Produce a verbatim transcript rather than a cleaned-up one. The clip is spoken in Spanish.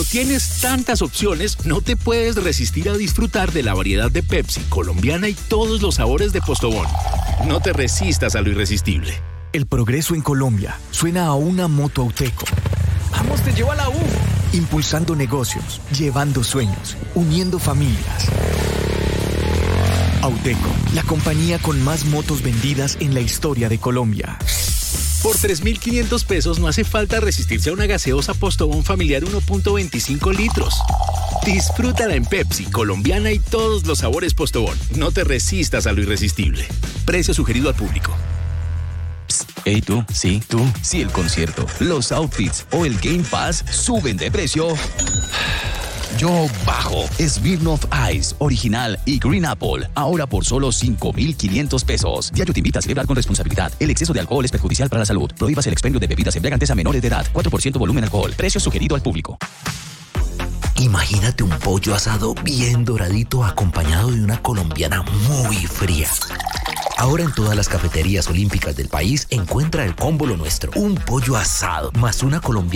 Tienes tantas opciones, no te puedes resistir a disfrutar de la variedad de Pepsi, colombiana y todos los sabores de Postobón. No te resistas a lo irresistible. El progreso en Colombia suena a una moto Auteco. ¡Vamos, te llevo a la U! Impulsando negocios, llevando sueños, uniendo familias. Auteco, la compañía con más motos vendidas en la historia de Colombia. Por tres mil quinientos pesos no hace falta resistirse a una gaseosa Postobón familiar uno punto veinticinco litros. Disfrútala en Pepsi, colombiana y todos los sabores Postobón. No te resistas a lo irresistible. Precio sugerido al público. Hey tú, sí, tú, si el concierto, los outfits o el Game Pass suben de precio, yo bajo. Smirnoff Ice, original y Green Apple, ahora por solo cinco mil quinientos pesos. Diario te invita a celebrar con responsabilidad. El exceso de alcohol es perjudicial para la salud. Prohíbas el expendio de bebidas embriagantes a menores de edad. cuatro por ciento volumen alcohol. Precio sugerido al público. Imagínate un pollo asado bien doradito acompañado de una colombiana muy fría. Ahora en todas las cafeterías olímpicas del país encuentra el combo Lo Nuestro. Un pollo asado más una colombiana